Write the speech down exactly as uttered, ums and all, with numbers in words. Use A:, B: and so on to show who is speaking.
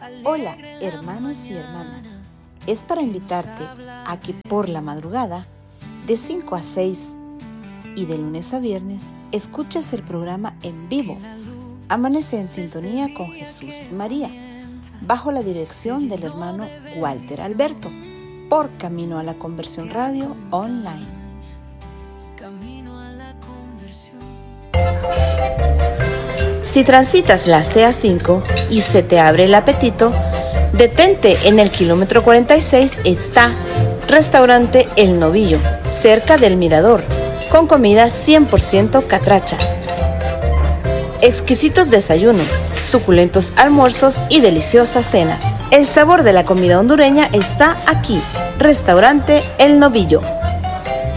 A: Hola, hermanos y hermanas. Es para invitarte a que por la madrugada, de cinco a seis y de lunes a viernes, escuches el programa en vivo. Amanece en sintonía con Jesús y María, bajo la dirección del hermano Walter Alberto, por Camino a la Conversión Radio Online. Si transitas la C A cinco y se te abre el apetito, detente en el kilómetro cuarenta y seis, está Restaurante El Novillo, cerca del Mirador, con comidas cien por ciento catrachas. Exquisitos desayunos, suculentos almuerzos y deliciosas cenas. El sabor de la comida hondureña está aquí, Restaurante El Novillo.